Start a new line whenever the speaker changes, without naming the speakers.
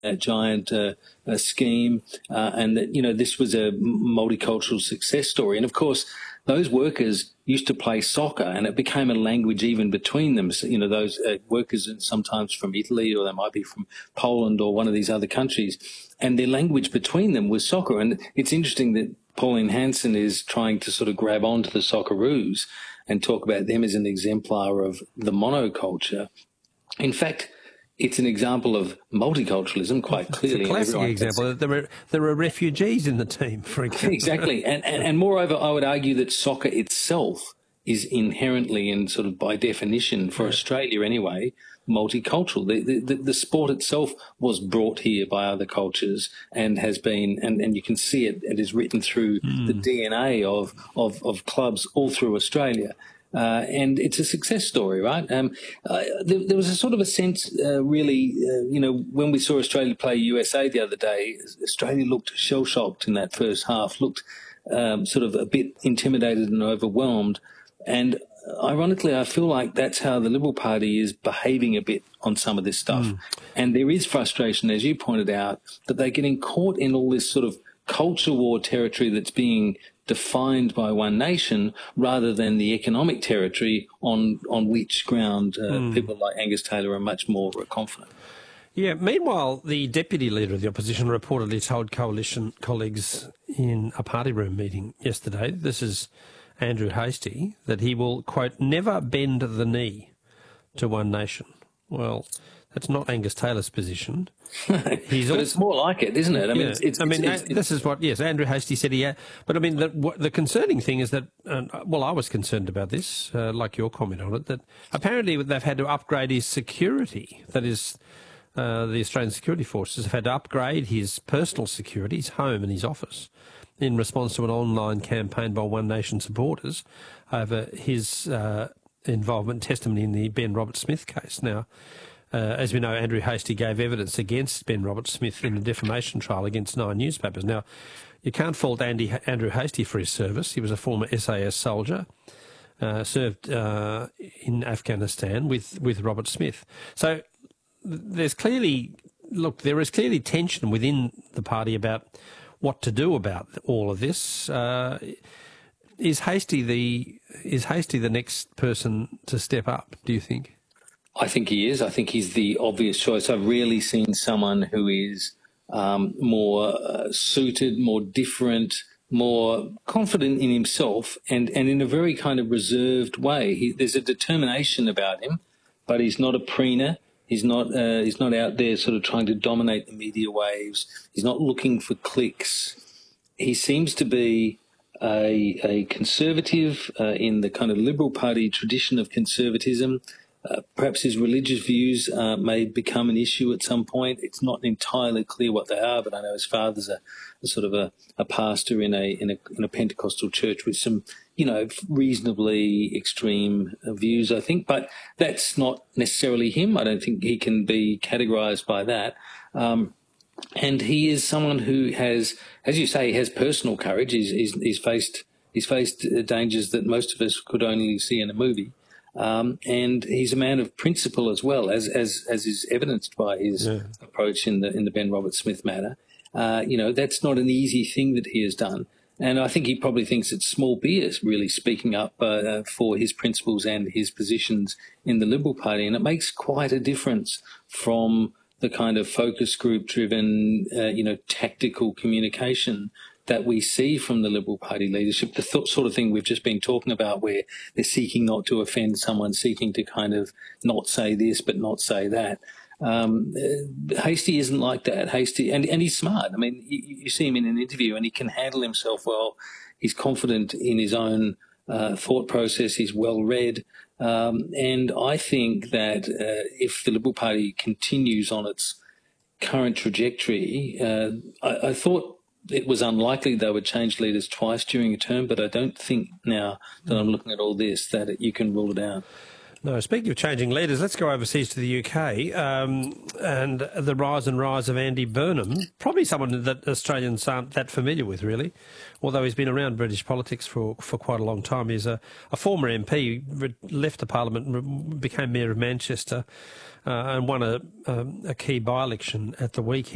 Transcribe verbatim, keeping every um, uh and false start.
a giant uh, a scheme, uh, and that, you know, this was a multicultural success story. And of course, those workers used to play soccer, and it became a language even between them. So, you know, those uh, workers sometimes from Italy, or they might be from Poland or one of these other countries, and their language between them was soccer. And it's interesting that Pauline Hanson is trying to sort of grab onto the Socceroos and talk about them as an exemplar of the monoculture. In fact, it's an example of multiculturalism, quite clearly.
It's a classic example. There are, there are refugees in the team, for example.
Exactly. And, and, and moreover, I would argue that soccer itself is inherently and sort of by definition, for yeah. Australia anyway, multicultural. The, the, the sport itself was brought here by other cultures and has been, and, and you can see it, it is written through mm. the D N A of, of, of clubs all through Australia. Uh, and it's a success story, right? Um, uh, there, there was a sort of a sense, uh, really, uh, you know, when we saw Australia play U S A the other day, Australia looked shell-shocked in that first half, looked um, sort of a bit intimidated and overwhelmed. And ironically, I feel like that's how the Liberal Party is behaving a bit on some of this stuff. Mm. And there is frustration, as you pointed out, that they're getting caught in all this sort of culture war territory that's being defined by one nation rather than the economic territory on on which ground uh, mm. people like Angus Taylor are much more confident.
Yeah, meanwhile, the deputy leader of the opposition reportedly told coalition colleagues in a party room meeting yesterday, this is Andrew Hastie, that he will, quote, never bend the knee to one nation. Well, that's not Angus Taylor's position.
He's but also, it's more like it, isn't it? I mean,
yeah.
it's, it's,
I mean,
it's, it's,
this is what, yes, Andrew Hastie said he had. But I mean, the, what, the concerning thing is that, uh, well, I was concerned about this, uh, like your comment on it, that apparently they've had to upgrade his security. That is, uh, the Australian Security Forces have had to upgrade his personal security, his home and his office, in response to an online campaign by One Nation supporters over his uh, involvement, testimony in the Ben Roberts-Smith case. Now, Uh, as we know, Andrew Hastie gave evidence against Ben Roberts-Smith in a defamation trial against nine newspapers. Now, you can't fault Andy, Andrew Hastie for his service. He was a former S A S soldier, uh, served uh, in Afghanistan with, with Roberts-Smith. So there's clearly, look, there is clearly tension within the party about what to do about all of this. Uh, is Hastie the is Hastie the next person to step up, do you think?
I think he is. I think he's the obvious choice. I've rarely seen someone who is um, more uh, suited, more different, more confident in himself, and, and in a very kind of reserved way. He, there's a determination about him, but he's not a preener. He's not. Uh, he's not out there sort of trying to dominate the media waves. He's not looking for clicks. He seems to be a, a conservative uh, in the kind of Liberal Party tradition of conservatism. Uh, perhaps his religious views uh, may become an issue at some point. It's not entirely clear what they are, but I know his father's a, a sort of a, a pastor in a, in a in a Pentecostal church with some, you know, reasonably extreme uh, views, I think. But that's not necessarily him. I don't think he can be categorised by that. Um, and he is someone who has, as you say, has personal courage. He's, he's, he's faced he's faced dangers that most of us could only see in a movie. Um, and he's a man of principle as well, as as as is evidenced by his yeah. approach in the in the Ben Roberts-Smith matter. Uh, you know, that's not an easy thing that he has done, and I think he probably thinks it's small beers really speaking up uh, for his principles and his positions in the Liberal Party, and it makes quite a difference from the kind of focus group driven, uh, you know, tactical communication that we see from the Liberal Party leadership, the th- sort of thing we've just been talking about, where they're seeking not to offend someone, seeking to kind of not say this but not say that. Um, uh, Hastie isn't like that. Hastie, and, and he's smart. I mean, you, you see him in an interview and he can handle himself well. He's confident in his own uh, thought process. He's well read. Um, and I think that uh, if the Liberal Party continues on its current trajectory, uh, I, I thought it was unlikely they would change leaders twice during a term, but I don't think now that I'm looking at all this that it, you can rule it out.
No, speaking of changing leaders, let's go overseas to the U K um, and the rise and rise of Andy Burnham, probably someone that Australians aren't that familiar with, really, although he's been around British politics for, for quite a long time. He's a, a former M P, left the Parliament, became Mayor of Manchester uh, and won a, um, a key by-election at the weekend.